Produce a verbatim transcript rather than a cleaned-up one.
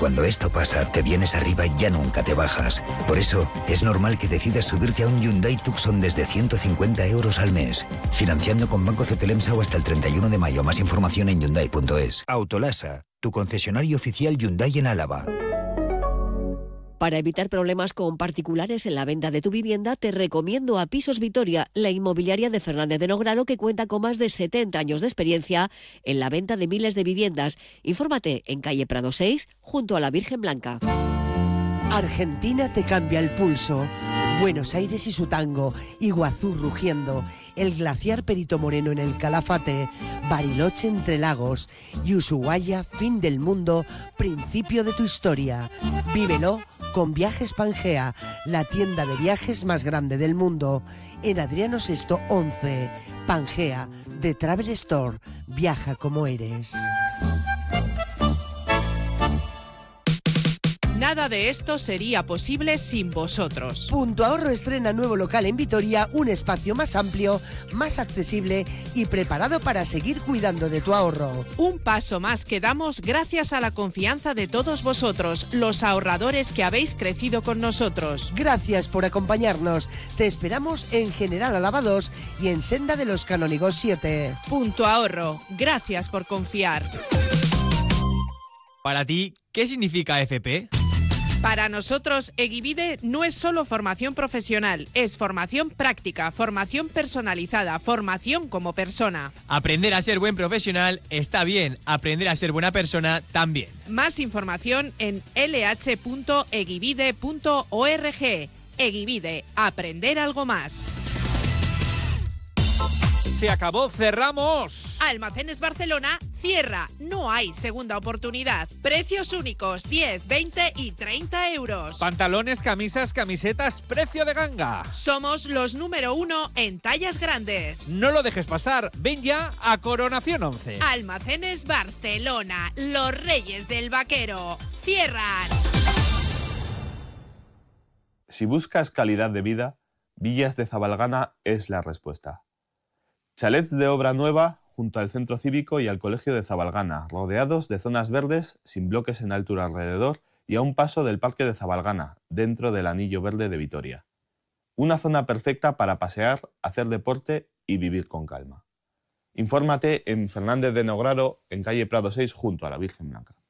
cuando esto pasa, te vienes arriba y ya nunca te bajas. Por eso, es normal que decidas subirte a un Hyundai Tucson desde ciento cincuenta euros al mes. Financiando con Banco Cetelemsa o hasta el treinta y uno de mayo. Más información en Hyundai punto es. Autolasa, tu concesionario oficial Hyundai en Álava. Para evitar problemas con particulares en la venta de tu vivienda, te recomiendo a Pisos Vitoria, la inmobiliaria de Fernández de Nograro, que cuenta con más de setenta años de experiencia en la venta de miles de viviendas. Infórmate en calle Prado seis, junto a la Virgen Blanca. Argentina te cambia el pulso. Buenos Aires y su tango, Iguazú rugiendo, el glaciar Perito Moreno en el Calafate, Bariloche entre lagos y Ushuaia, fin del mundo, principio de tu historia. Vívelo con Viajes Pangea, la tienda de viajes más grande del mundo, en Adriano Sexto once. Pangea, de Travel Store, viaja como eres. Nada de esto sería posible sin vosotros. Punto Ahorro estrena nuevo local en Vitoria, un espacio más amplio, más accesible y preparado para seguir cuidando de tu ahorro. Un paso más que damos gracias a la confianza de todos vosotros, los ahorradores que habéis crecido con nosotros. Gracias por acompañarnos. Te esperamos en General Álava dos y en Senda de los Canónigos siete. Punto Ahorro. Gracias por confiar. Para ti, ¿qué significa F P? Para nosotros, Egivide no es solo formación profesional, es formación práctica, formación personalizada, formación como persona. Aprender a ser buen profesional está bien, aprender a ser buena persona también. Más información en l h punto egivide punto org. Egivide, aprender algo más. Se acabó, cerramos. Almacenes Barcelona cierra. No hay segunda oportunidad. Precios únicos, diez, veinte y treinta euros. Pantalones, camisas, camisetas, precio de ganga. Somos los número uno en tallas grandes. No lo dejes pasar. Ven ya a Coronación once. Almacenes Barcelona, los reyes del vaquero. Cierran. Si buscas calidad de vida, Villas de Zabalgana es la respuesta. Chalets de obra nueva junto al centro cívico y al colegio de Zabalgana, rodeados de zonas verdes sin bloques en altura alrededor y a un paso del parque de Zabalgana, dentro del anillo verde de Vitoria. Una zona perfecta para pasear, hacer deporte y vivir con calma. Infórmate en Fernández de Nograro, en calle Prado seis, junto a la Virgen Blanca.